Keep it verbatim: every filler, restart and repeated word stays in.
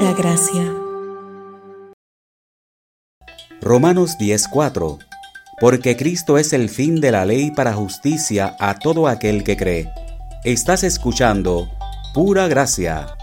pura gracia. Romanos diez cuatro. Porque Cristo es el fin de la ley para justicia a todo aquel que cree. Estás escuchando Pura Gracia.